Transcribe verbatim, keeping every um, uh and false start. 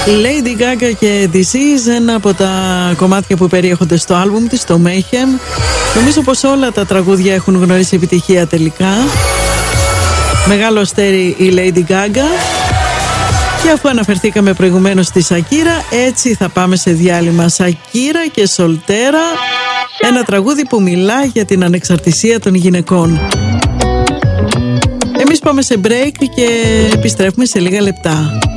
Lady Gaga και Disease, ένα από τα κομμάτια που περιέχονται στο άλμπουμ της, το Mayhem. Νομίζω πως όλα τα τραγούδια έχουν γνωρίσει επιτυχία τελικά. Μεγάλο αστέρι η Lady Gaga. Και αφού αναφερθήκαμε προηγουμένως στη Σακύρα, έτσι θα πάμε σε διάλειμμα. Σακύρα και Σολτέρα, ένα τραγούδι που μιλά για την ανεξαρτησία των γυναικών. Εμείς πάμε σε break και επιστρέφουμε σε λίγα λεπτά.